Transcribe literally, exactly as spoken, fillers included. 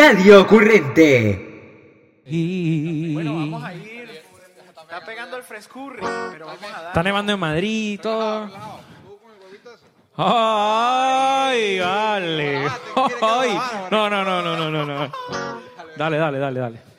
Radio Ocurrente. Bueno, vamos a ir. Está pegando el frescurri, pero vamos a dar. Está nevando en Madrid y todo. Ay, vale. Ay. No, no, no, no, no, no, no. Dale, dale, dale, dale.